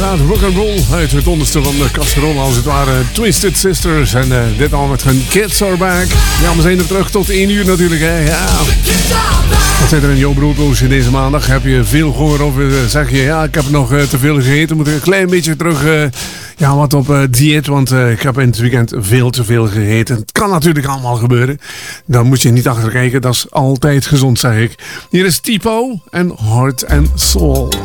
inderdaad rock'n'roll uit het onderste van de casserole, als het ware. Twisted Sisters en dit al met hun Kids Are Back. Ja, we zijn er terug tot 1 uur natuurlijk, hè. Ja. Wat zit er in jouw brooddoosje deze maandag? Heb je veel honger of zeg je, ja, ik heb nog te veel gegeten, moet ik een klein beetje terug... Ja, wat op dieet, want ik heb in het weekend veel te veel gegeten. Het kan natuurlijk allemaal gebeuren. Dan moet je niet achter kijken, dat is altijd gezond, zeg ik. Hier is Tipo en Heart and Soul.